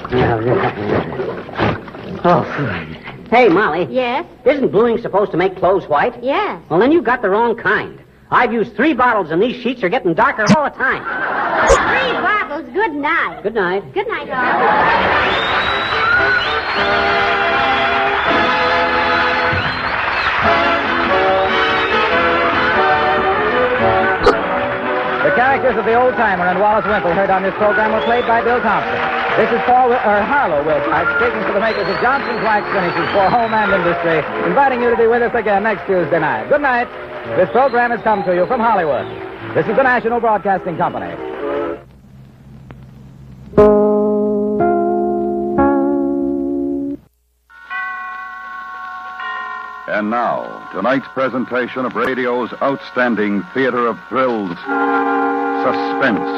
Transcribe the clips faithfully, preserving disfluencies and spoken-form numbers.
Oh. Hey, Molly. Yes? Isn't bluing supposed to make clothes white? Yes. Well, then you got the wrong kind. I've used three bottles, and these sheets are getting darker all the time. Three bottles. Good night. Good night. Good night, all. The characters of the old-timer and Wallace Wimple heard on this program were played by Bill Thompson. This is Paul, or Harlow Wilcox, speaking for the makers of Johnson's Wax Finishes for Home and Industry, inviting you to be with us again next Tuesday night. Good night. This program has come to you from Hollywood. This is the National Broadcasting Company. And now, tonight's presentation of radio's outstanding theater of thrills, Suspense.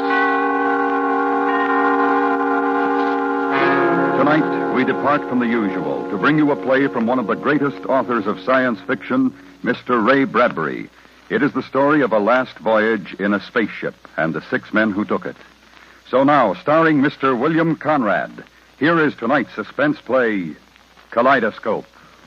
Tonight, we depart from the usual to bring you a play from one of the greatest authors of science fiction, Mister Ray Bradbury. It is the story of a last voyage in a spaceship and the six men who took it. So now, starring Mister William Conrad, here is tonight's suspense play, Kaleidoscope.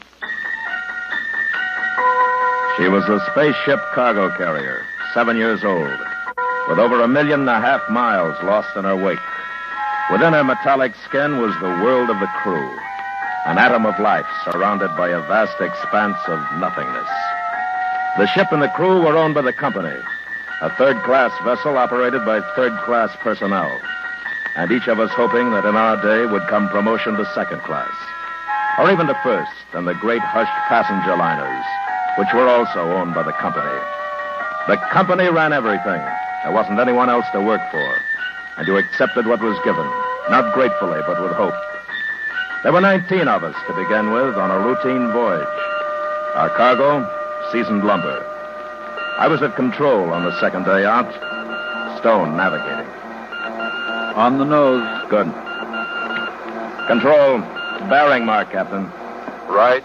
She was a spaceship cargo carrier, seven years old, with over a million and a half miles lost in her wake. Within her metallic skin was the world of the crew, an atom of life surrounded by a vast expanse of nothingness. The ship and the crew were owned by the company, a third-class vessel operated by third-class personnel, and each of us hoping that in our day would come promotion to second class, or even to first in the great hushed passenger liners, which were also owned by the company. The company ran everything. There wasn't anyone else to work for. And you accepted what was given, not gratefully, but with hope. There were nineteen of us to begin with on a routine voyage. Our cargo, seasoned lumber. I was at control on the second day out, Stone navigating. On the nose. Good. Control, bearing mark, Captain. Right.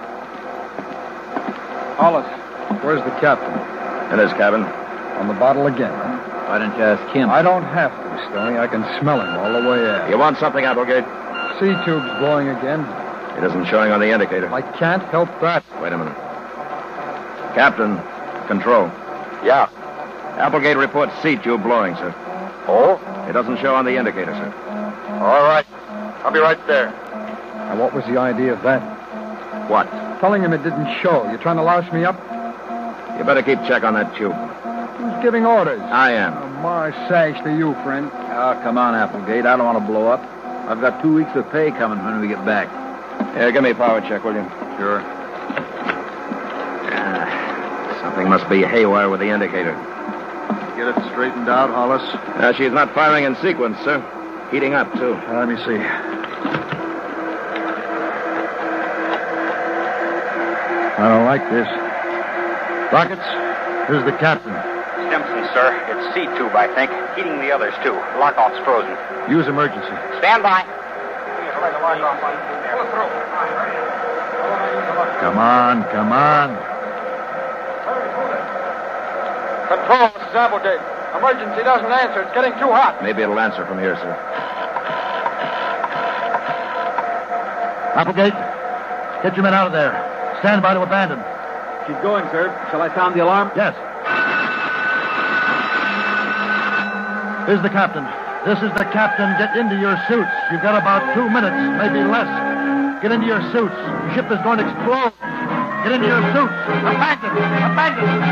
Hollis, where's the captain? In his cabin. On the bottle again. Why didn't you ask him? I don't have to, Stoney. I can smell him all the way out. You want something, Applegate? C-tube's blowing again. It isn't showing on the indicator. I can't help that. Wait a minute. Captain, control. Yeah. Applegate reports C-tube blowing, sir. Oh? It doesn't show on the indicator, sir. All right. I'll be right there. Now, what was the idea of that? What? Telling him it didn't show. You trying to louse me up? You better keep check on that tube. Who's giving orders? I am. Oh, my sash to you, friend. Oh, come on, Applegate. I don't want to blow up. I've got two weeks of pay coming when we get back. Here, give me a power check, will you? Sure. Ah, something must be haywire with the indicator. Get it straightened out, Hollis. Uh, she's not firing in sequence, sir. Heating up, too. Uh, let me see. I don't like this. Rockets, here's the captain. Stimson, sir. It's C-tube, I think. Heating the others, too. Lockout's frozen. Use emergency. Stand by. Come on, come on. Control, this is Applegate. Emergency doesn't answer. It's getting too hot. Maybe it'll answer from here, sir. Applegate, get your men out of there. Stand by to abandon. She's going, sir. Shall I sound the alarm? Yes. Here's the captain. This is the captain. Get into your suits. You've got about two minutes, maybe less. Get into your suits. The ship is going to explode. Get into your suits. Abandon! Abandon!